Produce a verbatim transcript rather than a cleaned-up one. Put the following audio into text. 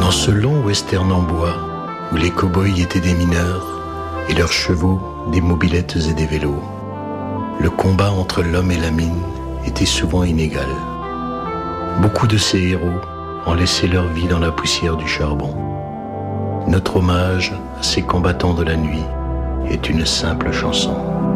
Dans ce long western en bois, où les cow-boys étaient des mineurs, et leurs chevaux des mobylettes et des vélos, le combat entre l'homme et la mine était souvent inégal. Beaucoup de ces héros ont laissé leur vie dans la poussière du charbon. Notre hommage à ces combattants de la nuit est une simple chanson.